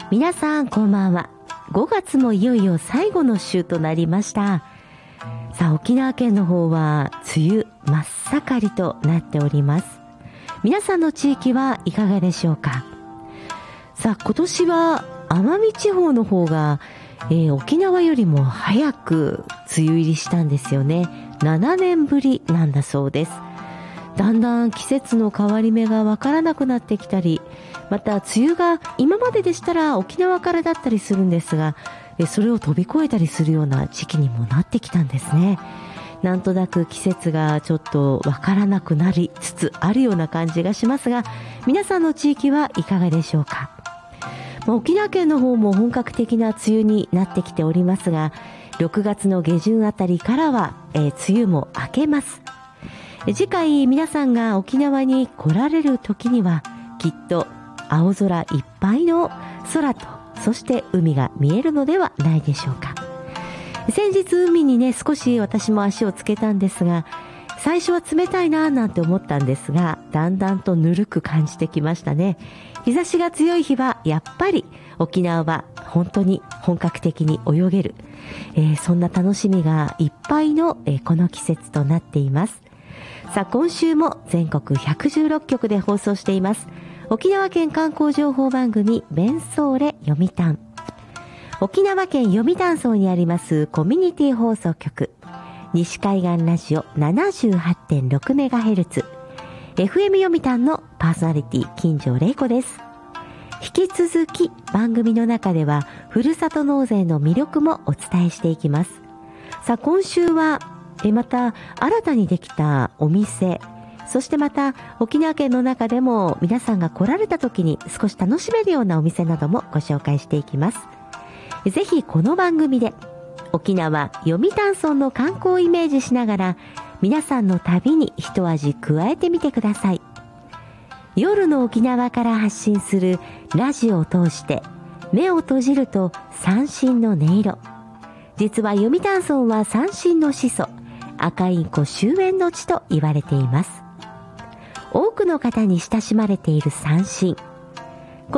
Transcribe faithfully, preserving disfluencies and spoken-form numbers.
皆さんこんばんは。ごがつもいよいよ最後の週となりました。さあ、沖縄県の方は梅雨真っ盛りとなっております。皆さんの地域はいかがでしょうか。さあ、今年は奄美地方の方が、えー、沖縄よりも早く梅雨入りしたんですよね。ななねんぶりなんだそうです。だんだん季節の変わり目がわからなくなってきたり、また梅雨が今まででしたら沖縄からだったりするんですが、それを飛び越えたりするような時期にもなってきたんですね。なんとなく季節がちょっとわからなくなりつつあるような感じがしますが、皆さんの地域はいかがでしょうか。沖縄県の方も本格的な梅雨になってきておりますが、ろくがつの下旬あたりからは、えー、梅雨も明けます。次回皆さんが沖縄に来られる時には、きっと青空いっぱいの空と、そして海が見えるのではないでしょうか。先日海にね、少し私も足をつけたんですが、最初は冷たいなぁなんて思ったんですが、だんだんとぬるく感じてきましたね。日差しが強い日はやっぱり沖縄は本当に本格的に泳げる、えー、そんな楽しみがいっぱいの、えー、この季節となっています。さあ、今週も全国ひゃくじゅうろっきょくで放送しています沖縄県観光情報番組ベンソーレ読谷。沖縄県読谷村にありますコミュニティ放送局、西海岸ラジオ ななじゅうはちてんろくメガヘルツ、エフエム 読谷のパーソナリティ金城玲子です。引き続き番組の中ではふるさと納税の魅力もお伝えしていきます。さあ、今週はえまた新たにできたお店、そしてまた沖縄県の中でも皆さんが来られた時に少し楽しめるようなお店などもご紹介していきます。ぜひこの番組で沖縄読谷村の観光をイメージしながら、皆さんの旅に一味加えてみてください。夜の沖縄から発信するラジオを通して目を閉じると三線の音色。実は読谷村は三線の始祖、赤インコ終焉の地と言われています。多くの方に親しまれている三線。